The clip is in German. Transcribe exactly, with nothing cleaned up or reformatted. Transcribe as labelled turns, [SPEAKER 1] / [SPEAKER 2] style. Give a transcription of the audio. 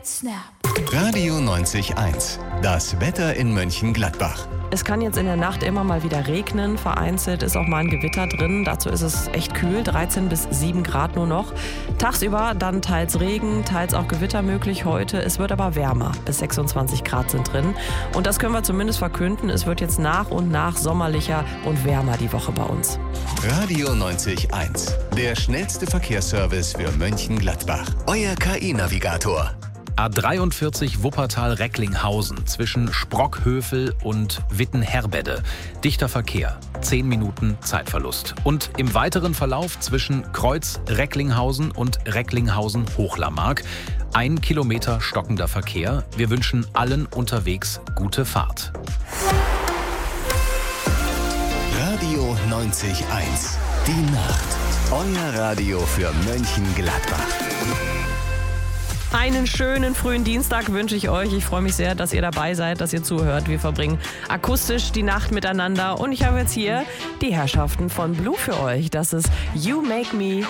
[SPEAKER 1] Snap.
[SPEAKER 2] Radio neunzig eins. Das Wetter in Mönchengladbach.
[SPEAKER 3] Es kann jetzt in der Nacht immer mal wieder regnen. Vereinzelt ist auch mal ein Gewitter drin. Dazu ist es echt kühl, dreizehn bis sieben Grad nur noch. Tagsüber dann teils Regen, teils auch Gewitter möglich heute. Es wird aber wärmer, bis sechsundzwanzig Grad sind drin. Und das können wir zumindest verkünden. Es wird jetzt nach und nach sommerlicher und wärmer die Woche bei uns.
[SPEAKER 2] Radio neunzig eins. Der schnellste Verkehrsservice für Mönchengladbach. Euer K I-Navigator.
[SPEAKER 4] A dreiundvierzig Wuppertal-Recklinghausen zwischen Sprockhövel und Wittenherbede. Dichter Verkehr, zehn Minuten Zeitverlust. Und im weiteren Verlauf zwischen Kreuz Recklinghausen und Recklinghausen-Hochlarmark ein Kilometer stockender Verkehr. Wir wünschen allen unterwegs gute Fahrt.
[SPEAKER 2] Radio neunzig eins. Die Nacht. Euer Radio für Mönchengladbach.
[SPEAKER 3] Einen schönen frühen Dienstag wünsche ich euch. Ich freue mich sehr, dass ihr dabei seid, dass ihr zuhört. Wir verbringen akustisch die Nacht miteinander. Und ich habe jetzt hier die Herrschaften von Blue für euch. Das ist You Make Me